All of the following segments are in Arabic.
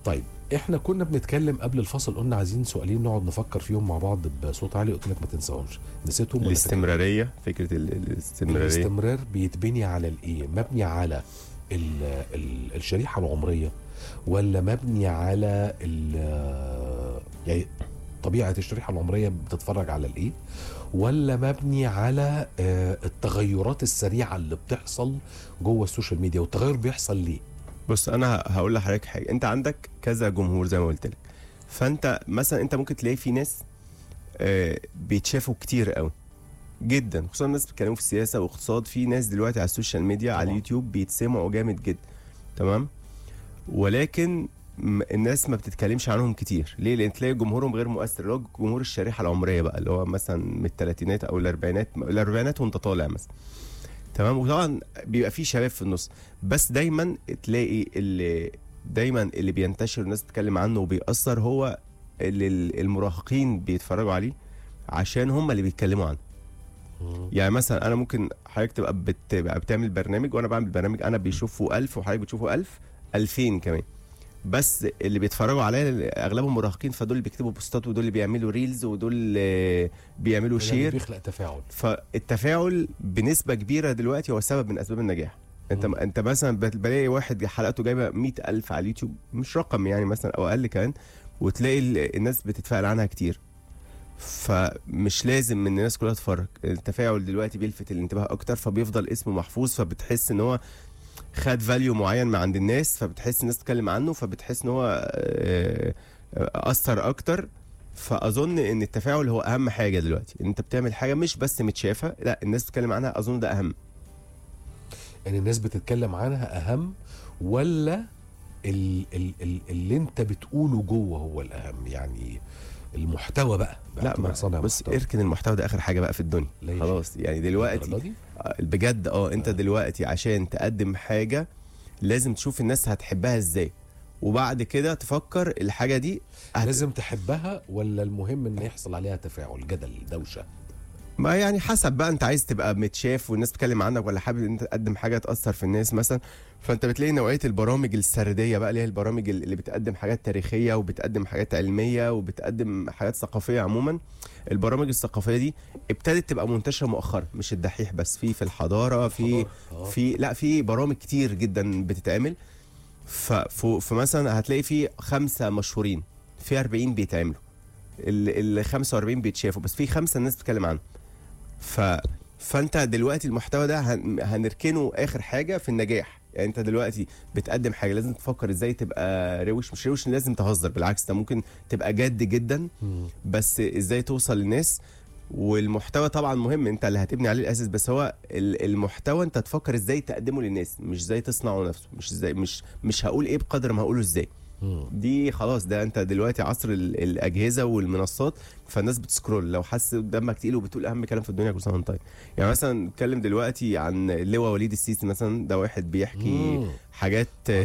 طيب احنا كنا بنتكلم قبل الفصل، قلنا عايزين سؤالين نقعد نفكر فيهم مع بعض بصوت عالي، قلت لك ما تنساهمش. نسيتهم ولا الاستمراريه، فكره الاستمراريه. الاستمرار بيتبني على الايه؟ مبني على الشريحه العمريه، ولا مبني على يعني طبيعه الشريحه العمريه بتتفرج على الايه، ولا مبني على التغيرات السريعه اللي بتحصل جوه السوشيال ميديا؟ والتغير بيحصل ليه؟ بص انا هقول لحضرتك حاجه، انت عندك كذا جمهور زي ما قلت لك، فانت مثلا انت ممكن تلاقي في ناس بيتشافوا كتير قوي جدا، خصوصا الناس بيتكلموا في السياسه واقتصاد. في ناس دلوقتي على السوشيال ميديا على اليوتيوب بيتسمعوا جامد جدا، تمام، ولكن الناس ما بتتكلمش عنهم كتير. ليه؟ لان تلاقي جمهورهم غير مؤثر، اللي هو جمهور الشريحه العمريه بقى، اللي هو مثلا من الثلاثينات او الاربعينات وانت طالع مثلا، تمام. وطبعا بيبقى في شباب في النص، بس دايما تلاقي اللي بينتشر الناس بتتكلم عنه وبيأثر هو اللي المراهقين بيتفرجوا عليه، عشان هم اللي بيتكلموا عنه. يعني مثلا انا ممكن حضرتك تبقى بتعمل برنامج وانا بعمل برنامج، انا بيشوفوا 1000 وحضرتك بتشوفوا 1000 2000 كمان، بس اللي بيتفرجوا عليا اغلبهم مراهقين، فدول اللي بيكتبوا بوستات، ودول اللي بيعملوا ريلز، ودول اللي بيعملوا شير، بيخلق تفاعل. فالتفاعل بنسبه كبيره دلوقتي هو سبب من اسباب النجاح. انت مثلا بلاقي واحد حلقته جايبه 100,000 على اليوتيوب، مش رقم يعني مثلا او اقل كمان، وتلاقي الناس بتتفاعل عنها كتير. فمش لازم ان الناس كلها تتفرج، التفاعل دلوقتي بيلفت الانتباه اكتر، فبيفضل اسمه محفوظ، فبتحس ان هو خد فاليو معين مع عند الناس، فبتحس الناس تتكلم عنه، فبتحس ان هو اثر اكتر. فاظن ان التفاعل هو اهم حاجه دلوقتي، ان انت بتعمل حاجه مش بس متشافه، لا الناس بتتكلم عنها، اظن ده اهم. يعني الناس بتتكلم عنها اهم، ولا اللي انت بتقوله جوه هو الاهم؟ يعني المحتوى بقى لا بص، اركن المحتوى ده اخر حاجه بقى في الدنيا خلاص. يعني دلوقتي بجد انت دلوقتي عشان تقدم حاجه لازم تشوف الناس هتحبها ازاي، وبعد كده تفكر الحاجه دي لازم تحبها، ولا المهم ان يحصل عليها تفاعل، جدل، دوشه؟ ما يعني حسب بقى، انت عايز تبقى متشاف والناس تتكلم عنك، ولا حابب ان انت تقدم حاجه تاثر في الناس مثلا. فانت بتلاقي نوعيه البرامج السرديه بقى، اللي هي البرامج اللي بتقدم حاجات تاريخيه، وبتقدم حاجات علميه، وبتقدم حاجات ثقافيه عموما. البرامج الثقافيه دي ابتدت تبقى منتشره مؤخرا، مش الدحيح بس، في الحضاره، في برامج كتير جدا بتتعمل. فمثلا هتلاقي في 5 مشهورين، في 40 بيتعملوا، ال 45 بيتشافوا، بس في 5 الناس بتتكلم عنهم. فانت دلوقتي المحتوى ده هنركنه اخر حاجه في النجاح. يعني انت دلوقتي بتقدم حاجه، لازم تفكر ازاي تبقى روش، مش روش لازم تهزر، بالعكس ده ممكن تبقى جد جدا، بس ازاي توصل للناس. والمحتوى طبعا مهم، انت اللي هتبني عليه الاساس، بس هو المحتوى انت تفكر ازاي تقدمه للناس، مش ازاي تصنعه نفسه، مش ازاي مش هقول ايه بقدر ما هقوله ازاي. دي خلاص، ده انت دلوقتي عصر الاجهزه والمنصات، فالناس بتسكرول، لو حاسس دمك تقيل وبتقول اهم كلام في الدنيا كل سنه وانت طيب. يعني مثلا نتكلم دلوقتي عن اللواء وليد السيسي مثلا، ده واحد بيحكي حاجات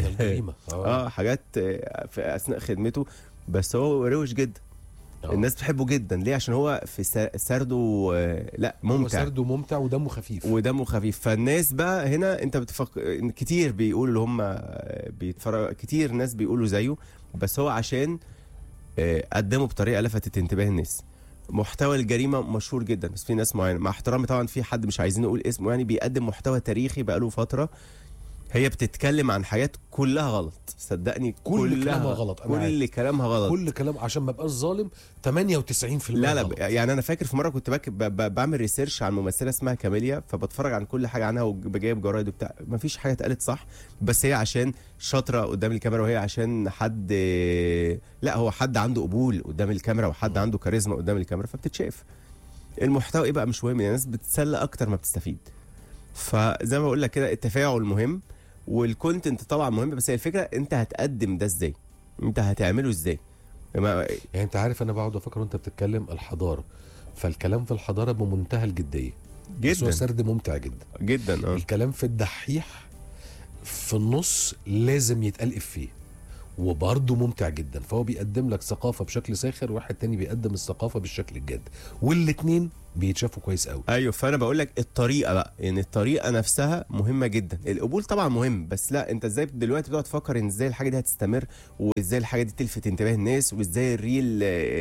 حاجات في اثناء خدمته، بس هو روش جدا. الناس بتحبه جدا، ليه؟ عشان هو في سرده لا ممتع، هو سرده ممتع ودمه خفيف. فالناس بقى هنا انت بتفكر كتير بيقولوا اللي هم بيتفرج كتير ناس بيقولوا زيه، بس هو عشان قدمه بطريقه لفتت انتباه الناس. محتوى الجريمه مشهور جدا، بس في ناس معينه، مع احترامي طبعا في حد مش عايزين نقول اسمه، يعني بيقدم محتوى تاريخي بقاله فتره، هي بتتكلم عن حاجات كلها غلط، صدقني كل كلامها غلط، كل كلامها غلط، كل كلام، عشان ما ابقاش ظالم 98% لا غلط. يعني انا فاكر في مره كنت بعمل ريسيرش عن ممثله اسمها كاميليا، فبتفرج عن كل حاجه عنها وجايب جرايد وبتاع، ما فيش حاجه اتقالت صح، بس هي عشان شاطره قدام الكاميرا، وهي عشان حد، لا هو حد عنده قبول قدام الكاميرا، وحد عنده كاريزما قدام الكاميرا، فبتتشاف. المحتوى ايه بقى مش مهم، الناس بتتسلى اكتر ما بتستفيد. فزي ما بقول لك كده، التفاعل مهم والكونتنت طبعا مهم، بس هي الفكره انت هتقدم ده ازاي، انت هتعمله ازاي. يعني انت عارف انا بقعد افكر وانت بتتكلم الحضاره، فالكلام في الحضاره بمنتهى الجديه جدا، بس هو سرد ممتع جدا جدا. الكلام في الدحيح في النص لازم يتقال افيه، وبرضه ممتع جدا. فهو بيقدم لك ثقافه بشكل ساخر، واحد تاني بيقدم الثقافه بالشكل الجاد، والاتنين بيتشافوا كويس قوي. ايوه، فانا بقول لك الطريقه بقى، يعني الطريقه نفسها مهمه جدا. القبول طبعا مهم، بس لا، انت ازاي دلوقتي بتقعد تفكر ان ازاي الحاجه دي هتستمر، وازاي الحاجه دي تلفت انتباه الناس، وازاي الريل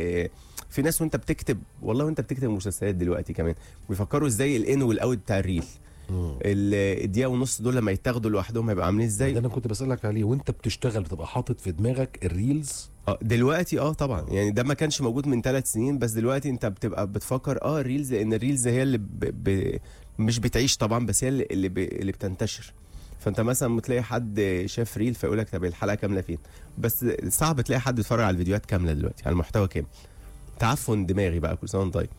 في ناس وانت بتكتب، والله وانت بتكتب المسلسلات دلوقتي كمان بيفكروا ازاي الان والاوت بتاع الريل، الدقيقه ونص دول لما يتاخدوا لوحدهم هيبقى عاملين ده ازاي. انا كنت بسالك عليه، وانت بتشتغل بتبقى حاطط في دماغك الريلز؟ دلوقتي طبعا، يعني ده ما كانش موجود من 3 سنين، بس دلوقتي انت بتبقى بتفكر الريلز، لان الريلز هي اللي مش بتعيش طبعا، بس هي اللي بتنتشر. فانت مثلا بتلاقي حد شاف ريل فيقول لك طب الحلقه كامله فين، بس صعب تلاقي حد يتفرج على الفيديوهات كامله دلوقتي، على المحتوى كامل. تعفن دماغي بقى، كل سنه وانت طيب.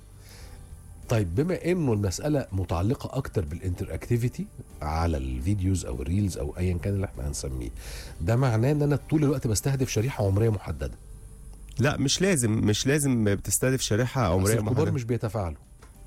طيب بما انه المساله متعلقه اكتر بالانتراكتيفيتي على الفيديوز او الريلز او ايا كان اللي احنا هنسميه، ده معناه ان انا طول الوقت بستهدف شريحه عمريه محدده؟ لا، مش لازم بتستهدف شريحه عمريه الكبار محدده. مش بيتفاعلوا.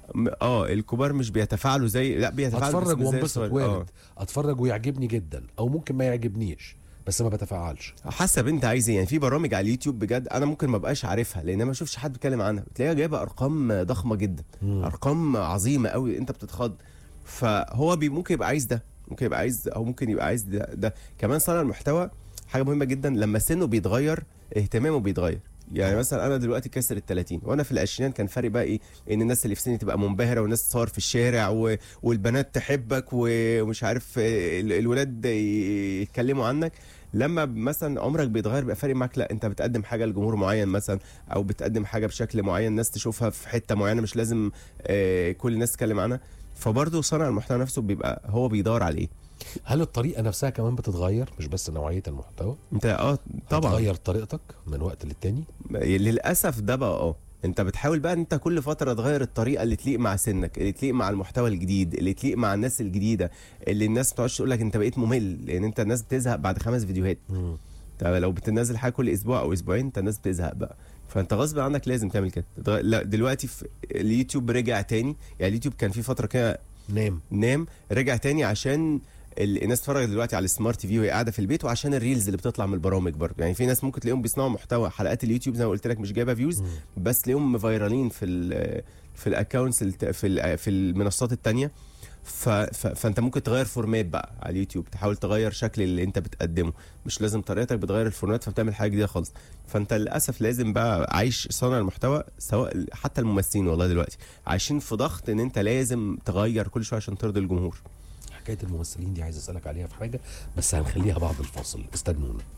الكبار مش بيتفاعلوا زي، لا بيتفاعلوا اتفرج بس مش زي وانبسط، الصغير. وارد اتفرج ويعجبني جدا، او ممكن ما يعجبنيش بس ما بتفاعلش. حسب انت عايز ايه. يعني في برامج على اليوتيوب بجد انا ممكن ما بقاش عارفها، لان انا ما شفتش حد بيتكلم عنها، بتلاقيها جايبه ارقام ضخمه جدا، ارقام عظيمه قوي، انت بتتخض. فهو ممكن يبقى عايز ده، ممكن يبقى عايز، او ممكن يبقى عايز ده. كمان صانع المحتوى حاجه مهمه جدا، لما سنه بيتغير اهتمامه بيتغير. يعني مثلا انا دلوقتي كسر ال30، وانا في العشرينات كان فرق بقى ايه، ان الناس اللي في سني تبقى منبهره، والناس تصور في الشارع والبنات تحبك، ومش عارف الولاد يتكلموا عنك. لما مثلا عمرك بيتغير بقى فارق معاك، لا انت بتقدم حاجه لجمهور معين مثلا، او بتقدم حاجه بشكل معين الناس تشوفها في حته معينه، مش لازم كل الناس تتكلم عنها. فبرضه صانع المحتوى نفسه بيبقى هو بيدور على ايه. هل الطريقه نفسها كمان بتتغير، مش بس نوعيه المحتوى؟ انت طبعا بتغير طريقتك من وقت للتاني؟ للاسف ده بقى انت بتحاول بقى ان انت كل فتره تغير الطريقه اللي تليق مع سنك، اللي تليق مع المحتوى الجديد، اللي تليق مع الناس الجديده، اللي الناس ما تقعدش تقول لك انت بقيت ممل، لان انت الناس بتزهق بعد 5 فيديوهات. طب لو بتنزل حاجه كل اسبوع او اسبوعين، انت الناس بتزهق بقى، فانت غصب عنك لازم تعمل كده. لا دلوقتي في اليوتيوب رجع تاني، يعني اليوتيوب كان في فتره كده نام، رجع تاني عشان الناس تتفرج دلوقتي على السمارت تي في وهي قاعده في البيت، وعشان الريلز اللي بتطلع من البرامج برضه. يعني في ناس ممكن تلاقيهم بيصنعوا محتوى حلقات اليوتيوب زي ما قلت لك مش جايبه فيوز، بس تلاقيهم فايرالين في الاكونتس في المنصات التانية. فانت ممكن تغير فورمات بقى على اليوتيوب، تحاول تغير شكل اللي انت بتقدمه، مش لازم طريقتك، بتغير الفورمات فبتعمل حاجه جديده خالص. فانت للاسف لازم بقى عايش صانع المحتوى، سواء حتى الممثلين والله دلوقتي عايشين في ضغط ان انت لازم تغير كل شويه عشان ترضي الجمهور. حكايه الممثلين دي عايز اسالك عليها في حاجه، بس هنخليها بعد الفاصل، استنونا.